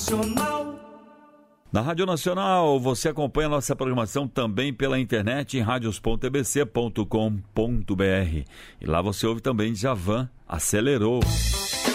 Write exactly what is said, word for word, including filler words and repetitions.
Nacional. Na Rádio Nacional, você acompanha a nossa programação também pela internet em radios ponto e b c ponto com ponto b r. E lá você ouve também Djavan, Acelerou.